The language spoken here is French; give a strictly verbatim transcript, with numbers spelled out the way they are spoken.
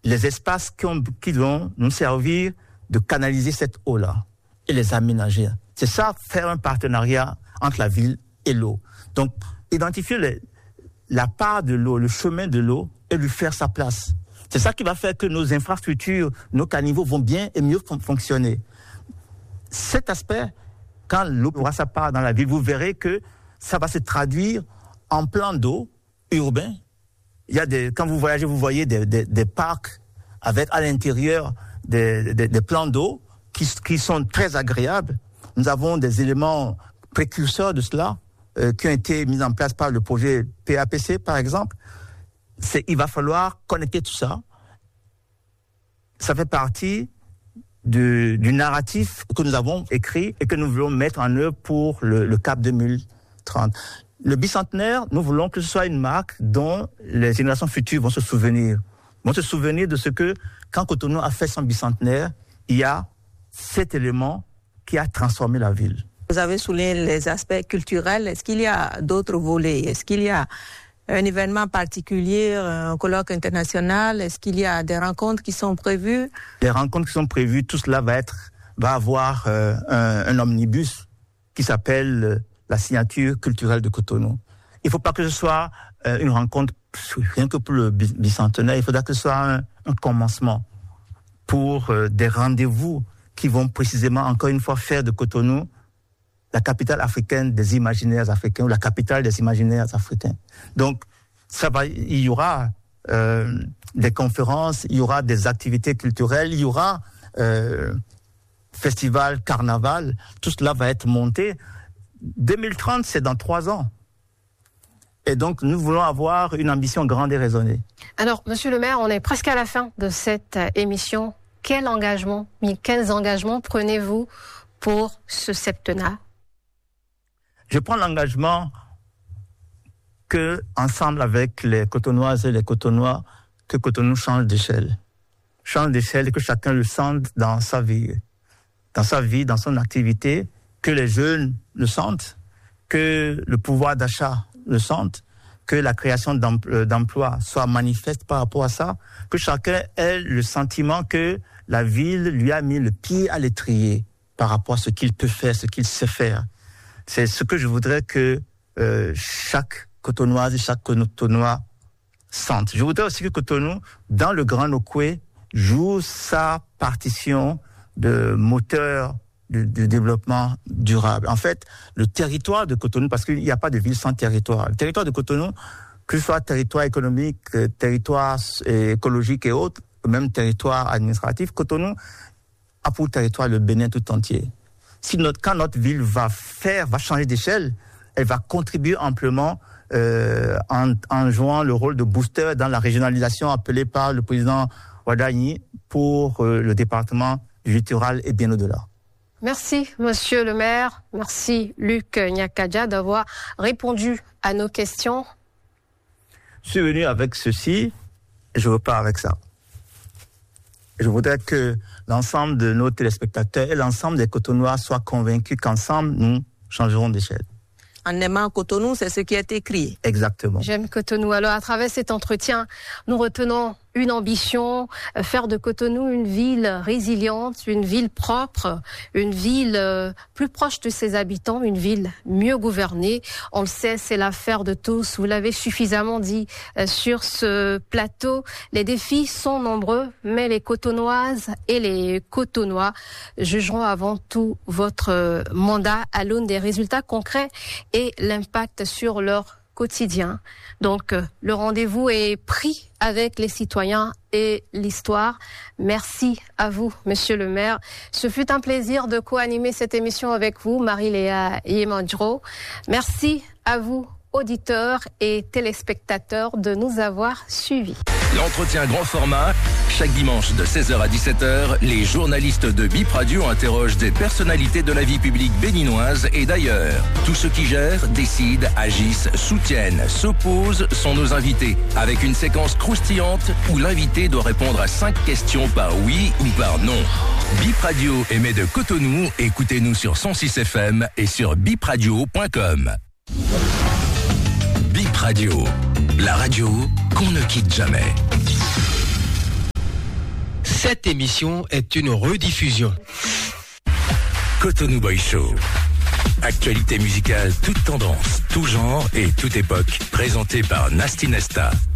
les espaces qui, ont, qui vont nous servir de canaliser cette eau-là et les aménager. C'est ça, faire un partenariat entre la ville et l'eau. Donc, identifier les, la part de l'eau, le chemin de l'eau et lui faire sa place. C'est ça qui va faire que nos infrastructures, nos caniveaux vont bien et mieux fonctionner. Cet aspect, quand l'eau aura sa part dans la ville, vous verrez que ça va se traduire en plans d'eau urbains. Il y a des, quand vous voyagez, vous voyez des, des, des parcs avec à l'intérieur des, des, des plans d'eau qui, qui sont très agréables. Nous avons des éléments précurseurs de cela euh, qui ont été mis en place par le projet P A P C, par exemple. C'est, il va falloir connecter tout ça. Ça fait partie du, du narratif que nous avons écrit et que nous voulons mettre en œuvre pour le, le CAP deux mille trente. Le bicentenaire, nous voulons que ce soit une marque dont les générations futures vont se souvenir. Vont se souvenir de ce que, quand Cotonou a fait son bicentenaire, il y a cet élément qui a transformé la ville. Vous avez souligné les aspects culturels. Est-ce qu'il y a d'autres volets? Est-ce qu'il y a un événement particulier, un colloque international? Est-ce qu'il y a des rencontres qui sont prévues? Les rencontres qui sont prévues, tout cela va être, va avoir euh, un, un omnibus qui s'appelle euh, la signature culturelle de Cotonou. Il ne faut pas que ce soit euh, une rencontre rien que pour le bicentenaire. Il faudra que ce soit un, un commencement pour euh, des rendez-vous qui vont précisément, encore une fois, faire de Cotonou la capitale africaine des imaginaires africains ou la capitale des imaginaires africains. Donc, ça va, il y aura euh, des conférences, il y aura des activités culturelles, il y aura euh, festival, carnaval, tout cela va être monté. deux mille trente, c'est dans trois ans. Et donc, nous voulons avoir une ambition grande et raisonnée. Alors, monsieur le maire, on est presque à la fin de cette émission. Quel engagement, mais quels engagements prenez-vous pour ce septennat? Je prends l'engagement que, ensemble avec les Cotonoises et les Cotonois, que Cotonou change d'échelle. Change d'échelle et que chacun le sente dans sa vie. Dans sa vie, dans son activité, que les jeunes le sentent, que le pouvoir d'achat le sente, que la création d'emplois soit manifeste par rapport à ça, que chacun ait le sentiment que la ville lui a mis le pied à l'étrier par rapport à ce qu'il peut faire, ce qu'il sait faire. C'est ce que je voudrais que euh, chaque Cotonoise et chaque Cotonois sente. Je voudrais aussi que Cotonou, dans le Grand Nokoué, joue sa partition de moteur du, du développement durable. En fait, le territoire de Cotonou, parce qu'il n'y a pas de ville sans territoire. Le territoire de Cotonou, que ce soit territoire économique, territoire écologique et autres, même territoire administratif, Cotonou a pour territoire le Bénin tout entier. Si notre, quand notre ville va faire, va changer d'échelle, elle va contribuer amplement euh, en, en jouant le rôle de booster dans la régionalisation appelée par le président Wadani pour euh, le département du littoral et bien au-delà. Merci, monsieur le maire. Merci, Luc Nyakadja, d'avoir répondu à nos questions. Je suis venu avec ceci et je repars avec ça. Je voudrais que l'ensemble de nos téléspectateurs et l'ensemble des Cotonois soient convaincus qu'ensemble, nous changerons d'échelle. En aimant Cotonou, c'est ce qui est écrit. Exactement. J'aime Cotonou. Alors, à travers cet entretien, nous retenons une ambition, faire de Cotonou une ville résiliente, une ville propre, une ville euh, plus proche de ses habitants, une ville mieux gouvernée. On le sait, c'est l'affaire de tous. Vous l'avez suffisamment dit euh, sur ce plateau. Les défis sont nombreux, mais les Cotonoises et les Cotonois jugeront avant tout votre euh, mandat à l'aune des résultats concrets et l'impact sur leur quotidien. Donc, euh, le rendez-vous est pris avec les citoyens et l'histoire. Merci à vous, monsieur le maire. Ce fut un plaisir de co-animer cette émission avec vous, Marie-Léa Yemandjro. Merci à vous, auditeurs et téléspectateurs, de nous avoir suivis. L'entretien grand format, chaque dimanche de seize heures à dix-sept heures, les journalistes de Bip Radio interrogent des personnalités de la vie publique béninoise et d'ailleurs. Tous ceux qui gèrent, décident, agissent, soutiennent, s'opposent sont nos invités, avec une séquence croustillante où l'invité doit répondre à cinq questions par oui ou par non. Bip Radio émet de Cotonou, écoutez-nous sur cent six F M et sur bip radio point com. Bip Radio, la radio qu'on ne quitte jamais. Cette émission est une rediffusion. Cotonou Boy Show. Actualité musicale, toute tendance, tout genre et toute époque. Présenté par Nasty Nesta.